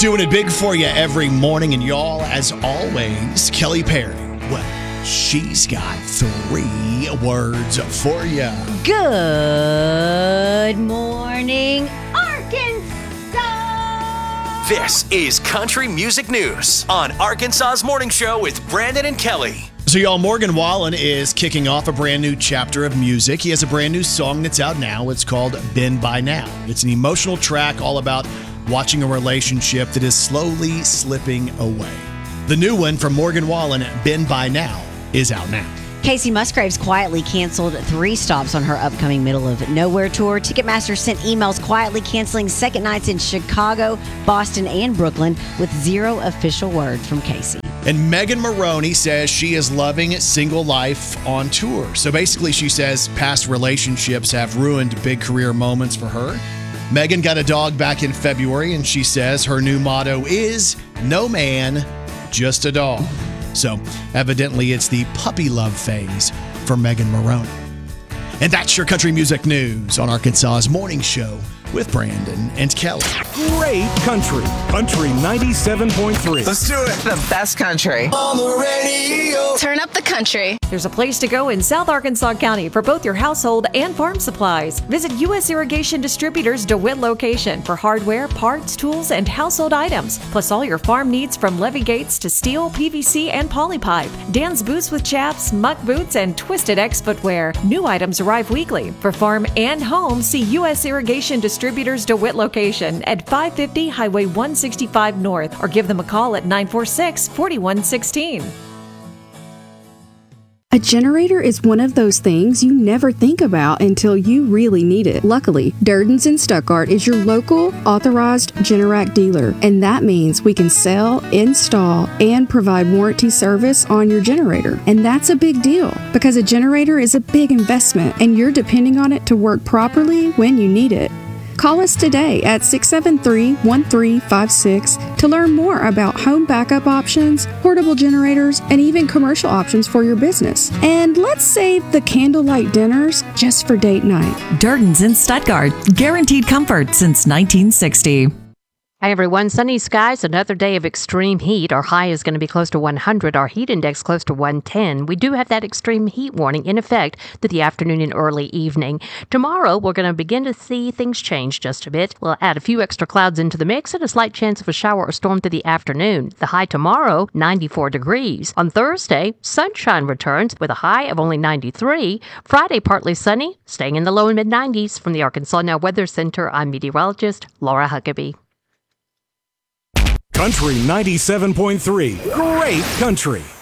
Doing it big for you every morning. And y'all, as always, Kelly Perry. Well, she's got 3 words for you. Good morning, Arkansas! This is Country Music News on Arkansas's Morning Show with Brandon and Kelly. So, y'all, Morgan Wallen is kicking off a brand new chapter of music. He has a brand new song that's out now. It's called Been By Now. It's an emotional track all about watching a relationship that is slowly slipping away. The new one from Morgan Wallen, Been By Now, is out now. Casey Musgraves quietly canceled 3 stops on her upcoming Middle of Nowhere tour. Ticketmaster sent emails quietly canceling second nights in Chicago, Boston, and Brooklyn with 0 official word from Casey. And Megan Moroney says she is loving single life on tour. So basically, she says past relationships have ruined big career moments for her. Megan got a dog back in February, and she says her new motto is no man, just a dog. So evidently it's the puppy love phase for Megan Moroney. And that's your country music news on Arkansas's Morning Show with Brandon and Kelly. Great country. Country 97.3. Let's do it. The best country. On the radio. Turn up the country. There's a place to go in South Arkansas County for both your household and farm supplies. Visit U.S. Irrigation Distributors' DeWitt location for hardware, parts, tools, and household items, plus all your farm needs from levee gates to steel, PVC, and polypipe. Dan's Boots with Chaps, Muck Boots, and Twisted X footwear. New items arrive weekly. For farm and home, see U.S. Irrigation Distributors' DeWitt location at 550 Highway 165 North or give them a call at 946-4116. A generator is one of those things you never think about until you really need it. Luckily, Durden's in Stuttgart is your local authorized Generac dealer, and that means we can sell, install, and provide warranty service on your generator. And that's a big deal because a generator is a big investment, and you're depending on it to work properly when you need it. Call us today at 673-1356 to learn more about home backup options, portable generators, and even commercial options for your business. And let's save the candlelight dinners just for date night. Durden's in Stuttgart. Guaranteed comfort since 1960. Hi, everyone. Sunny skies, another day of extreme heat. Our high is going to be close to 100. Our heat index close to 110. We do have that extreme heat warning in effect through the afternoon and early evening. Tomorrow, we're going to begin to see things change just a bit. We'll add a few extra clouds into the mix and a slight chance of a shower or storm through the afternoon. The high tomorrow, 94 degrees. On Thursday, sunshine returns with a high of only 93. Friday, partly sunny, staying in the low and mid-90s. From the Arkansas Now Weather Center, I'm meteorologist Laura Huckabee. Country 97.3. Great country.